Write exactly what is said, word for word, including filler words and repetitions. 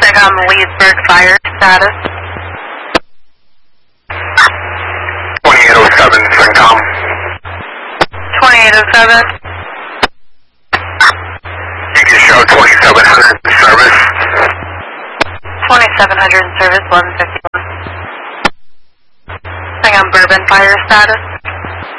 CENTCOM Leesburg fire status. twenty-eight oh seven, CENTCOM. twenty-eight oh seven. You can show twenty-seven hundred in service. twenty-seven hundred in service, eleven fifty-one. CENTCOM Bourbon fire status.